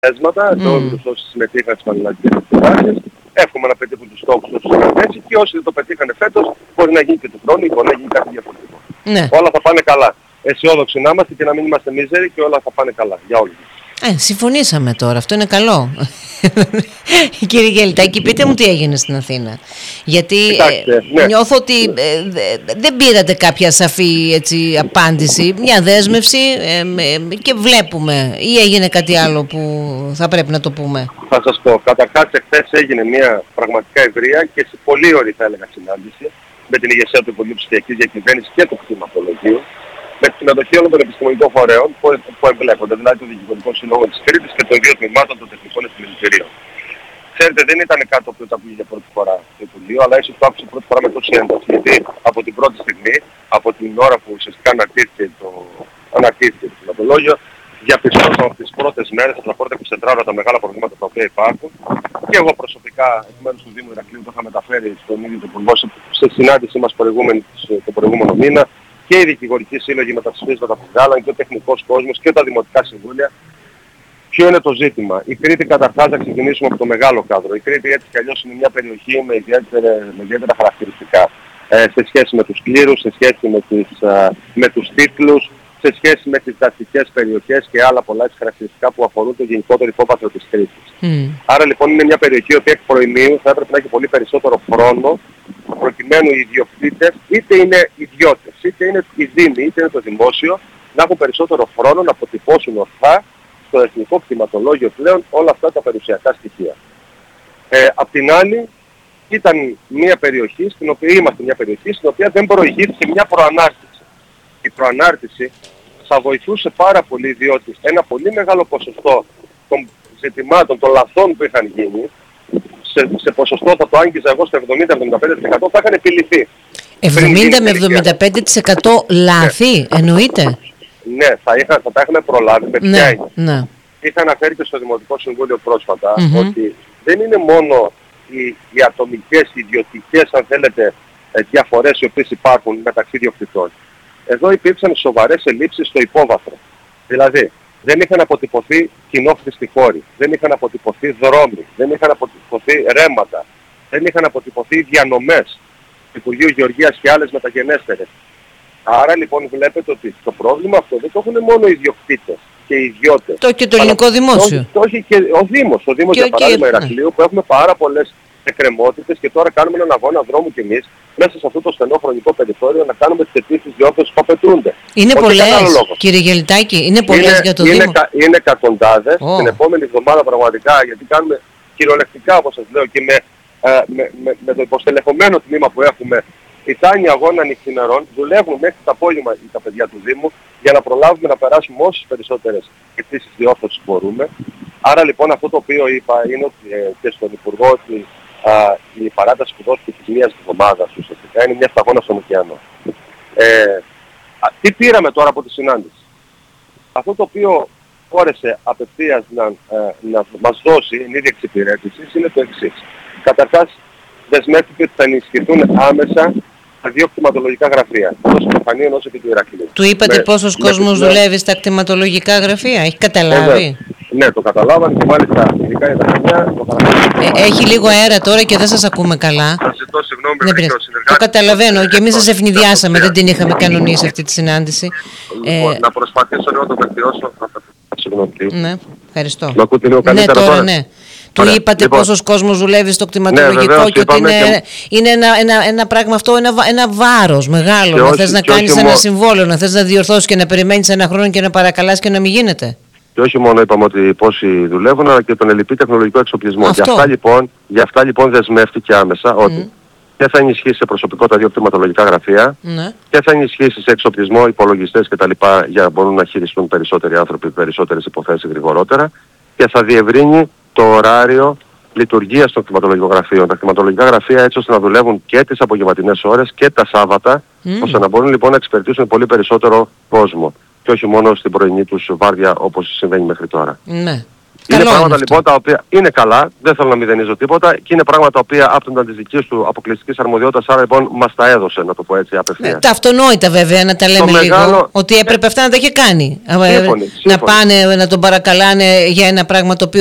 αποτελέσματα, σε όλους όσοι συμμετείχαν στις πανελλαδικές επιδράσεις. Εύχομαι να πετύχουν τους στόχους όσους είχαν έτσι και όσοι δεν το πετύχανε φέτος μπορεί να γίνει και του χρόνου ή μπορεί να γίνει κάτι διαφορετικό. Ναι. Όλα θα πάνε καλά. Αισιόδοξοι να είμαστε και να μην είμαστε μίζεροι και όλα θα πάνε καλά για όλους. Συμφωνήσαμε τώρα, αυτό είναι καλό. Κύριε Γελιτάκη, πείτε μου τι έγινε στην Αθήνα. Γιατί νιώθω ότι δεν πήρατε κάποια σαφή απάντηση, μια δέσμευση και βλέπουμε, ή έγινε κάτι άλλο που θα πρέπει να το πούμε. Θα σας πω, καταρχάς εχθές έγινε μια πραγματικά ευρεία και σε πολύ ωραία θα έλεγα συνάντηση με την ηγεσία του Υπουργείου Ψηφιακής Διακυβέρνησης και του κτηματολογίου, με τη συμμετοχή όλων των επιστημονικών φορέων που εμπλέκονται, δηλαδή του Δικηγορικών Συλλόγων της Κρήτης και των δύο τμήματων των Τεχνικών Επιμελητηρίων. Ξέρετε, δεν ήταν κάτι το οποίο το άκουγε για πρώτη φορά το Υπουργείο, αλλά ίσως το άκουσε πρώτη φορά με τόση ένταση. Γιατί από την πρώτη στιγμή, από την ώρα που ουσιαστικά αναρτήθηκε το κτηματολόγιο, διαπιστώσαμε από τις πρώτες μέρες από τα πρώτα 24 ώρα τα μεγάλα προβλήματα τα οποία υπάρχουν. Και εγώ προσωπικά, εκ μέρους του Δήμου Ηρακλείου, το είχα μεταφέρει στον ίδιο τον Υπουργό σε συνάντησή μας το προηγούμενο μήνα. Και οι δικηγορικοί σύλλογοι με τα ψηφίσματα που βγάλαν και ο τεχνικός κόσμος και τα δημοτικά συμβούλια. Ποιο είναι το ζήτημα? Η Κρήτη καταρχάς να ξεκινήσουμε από το μεγάλο κάδρο. Η Κρήτη έτσι κι αλλιώς είναι μια περιοχή με ιδιαίτερα χαρακτηριστικά. Σε σχέση με τους κλήρους, σε σχέση με τους τίτλους, σε σχέση με τις δασικές περιοχές και άλλα πολλά χαρακτηριστικά που αφορούν το γενικότερο υπόβαθρο της Κρήτης. Άρα λοιπόν είναι μια περιοχή που εκ προημίου θα έπρεπε να έχει πολύ περισσότερο χρόνο προκειμένου οι ιδιοκτήτες, είτε είναι ιδιώτες, είτε είναι οι δήμοι, είτε είναι το δημόσιο, να έχουν περισσότερο χρόνο να αποτυπώσουν ορθά στο εθνικό κτηματολόγιο πλέον όλα αυτά τα περιουσιακά στοιχεία. Απ' την άλλη, ήταν μια περιοχή είμαστε μια περιοχή στην οποία δεν προηγήθηκε μια προανάρτηση. Η προανάρτηση θα βοηθούσε πάρα πολύ, διότι ένα πολύ μεγάλο ποσοστό των ζητημάτων, των λαθών που είχαν γίνει, σε ποσοστό θα το άγγιζα εγώ στο 70-75% θα είχαν επιληθεί. 70 με 75% λάθη, εννοείται? Ναι, θα τα είχαμε προλάβει με ποια είναι. Ναι. Είχα αναφέρει και στο Δημοτικό Συμβούλιο πρόσφατα ότι δεν είναι μόνο οι ατομικές, οι ιδιωτικές, αν θέλετε, διαφορές οι οποίες υπάρχουν μεταξύ ιδιοκτητών. Εδώ υπήρξαν σοβαρές ελλείψεις στο υπόβαθρο. Δηλαδή, δεν είχαν αποτυπωθεί κοινόχρηστοι χώροι, δεν είχαν αποτυπωθεί δρόμοι, δεν είχαν αποτυπωθεί ρέματα, δεν είχαν αποτυπωθεί διανομές του Υπουργείου Γεωργίας και άλλες μεταγενέστερες. Άρα λοιπόν βλέπετε ότι το πρόβλημα αυτό δεν το έχουν μόνο οι ιδιοκτήτες και οι ιδιώτες. Και το ελληνικό δημόσιο. Το έχει και ο Δήμος για παράδειγμα Ηρακλείου που έχουμε πάρα πολλές εκκρεμότητες και τώρα κάνουμε έναν αγώνα δρόμου κι εμείς μέσα σε αυτό το στενό χρονικό περιθώριο να κάνουμε τις αιτήσεις διόρθωσης που απαιτούνται. Είναι πολλές, κύριε Γελιτάκη, είναι πολλές για το Δήμο. Είναι εκατοντάδες. Την επόμενη εβδομάδα πραγματικά, γιατί κάνουμε κυριολεκτικά όπως σας λέω και με το υποστελεχωμένο τμήμα που έχουμε, η Τάνια αγώνα νυχθημερών, δουλεύουν μέχρι το απόγευμα τα παιδιά του Δήμου για να προλάβουμε να περάσουμε όσες περισσότερες αιτήσεις διόρθωσης μπορούμε. Άρα λοιπόν αυτό το οποίο είπα είναι ότι και στον Υπουργό ότι η παράταση που δόθηκε της μίας εβδομάδας ουσιαστικά είναι μια σταγόνα στον ωκεανό. Τι πήραμε τώρα από τη συνάντηση? Αυτό το οποίο μπόρεσε απευθείας να μας δώσει εν είδη εξυπηρέτησης είναι το εξής. Καταρχάς δεσμεύτηκε ότι θα ενισχυθούν άμεσα τα δύο κτηματολογικά γραφεία, τόσο του Χανίων όσο και του Ηρακλείου. Του είπατε πόσος κόσμος δουλεύει στα κτηματολογικά γραφεία? Έχει καταλάβει? Ναι, το καταλάβανε και μάλιστα ειδικά η Δαχανιά το καταλάβανε. Έχει λίγο αέρα τώρα και δεν σας ακούμε καλά. Σας ζητώ συγγνώμη, το καταλαβαίνω και εμείς σας ευνηδιάσαμε, δεν την είχαμε κανονίσει αυτή τη συνάντηση. Λοιπόν, να προσπαθήσω να το βελτιώσω. Συγγνώμη. Ναι, ευχαριστώ. Μ' ακούτε λίγο καλύτερα τώρα? Ναι. Του είπατε πόσος κόσμος δουλεύει στο κτηματολογικό και ότι είναι ένα πράγμα αυτό, ένα βάρος μεγάλο. Να θες να κάνεις ένα συμβόλαιο, να θες να διορθώσεις και να περιμένεις ένα χρόνο και να παρακαλάς και να μην γίνεται. Και όχι μόνο είπαμε ότι πόσοι δουλεύουν, αλλά και τον ελλειπή τεχνολογικό εξοπλισμό. Γι' αυτά λοιπόν δεσμεύτηκε άμεσα ότι και θα ενισχύσει σε προσωπικό τα δύο κτηματολογικά γραφεία και θα ενισχύσει σε εξοπλισμό υπολογιστές κτλ. Για να μπορούν να χειριστούν περισσότεροι άνθρωποι περισσότερες υποθέσεις γρηγορότερα και θα διευρύνει το ωράριο λειτουργίας των κτηματολογικών γραφείων. Τα κτηματολογικά γραφεία έτσι ώστε να δουλεύουν και τις απογευματινές ώρες και τα Σάββατα, ώστε να μπορούν λοιπόν να εξυπηρετήσουν πολύ περισσότερο κόσμο. Και όχι μόνο στην πρωινή τους βάρδια όπως συμβαίνει μέχρι τώρα. Ναι. Είναι πράγματα λοιπόν τα οποία είναι καλά, δεν θέλω να μηδενίζω τίποτα και είναι πράγματα τα οποία άπτονταν της δικής του αποκλειστικής αρμοδιότητας, άρα λοιπόν μας τα έδωσε, να το πω έτσι απευθείας. Τα αυτονόητα βέβαια, να τα λέμε λίγο, ότι έπρεπε αυτά να τα είχε κάνει. Σύμφωνοι. Να πάνε να τον παρακαλάνε για ένα πράγμα το οποίο